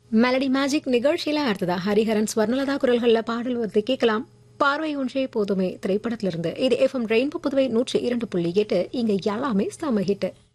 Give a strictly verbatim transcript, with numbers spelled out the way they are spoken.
Melody magic நிகழ்ச்சியில அடுத்ததா ஹரிஹரன் ஸ்வர்ணலதா குரல்கள்ல பாடல் வந்து கேட்கலாம். பார்வை ஒன்றே போதுமே திரைப்படத்திலிருந்து. இது எஃப்எம் ரெயின்போ புதுவை நூற்றி இரண்டு புள்ளி எட்டு. இங்க எல்லாமே செம ஹிட்.